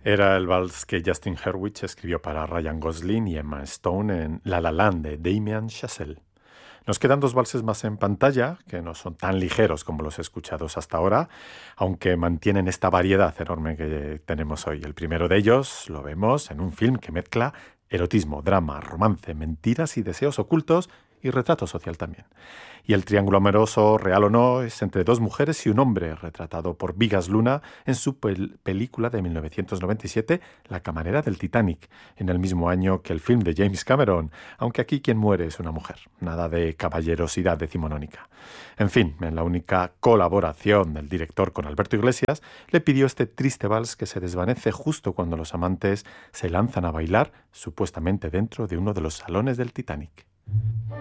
Era el vals que Justin Hurwitz escribió para Ryan Gosling y Emma Stone en La La Land de Damien Chazelle. Nos quedan dos valses más en pantalla, que no son tan ligeros como los escuchados hasta ahora, aunque mantienen esta variedad enorme que tenemos hoy. El primero de ellos lo vemos en un film que mezcla erotismo, drama, romance, mentiras y deseos ocultos y retrato social también. Y el triángulo amoroso, real o no, es entre dos mujeres y un hombre, retratado por Vigas Luna en su película de 1997, La camarera del Titanic, en el mismo año que el film de James Cameron, aunque aquí quien muere es una mujer, nada de caballerosidad decimonónica. En fin, en la única colaboración del director con Alberto Iglesias, le pidió este triste vals que se desvanece justo cuando los amantes se lanzan a bailar, supuestamente dentro de uno de los salones del Titanic.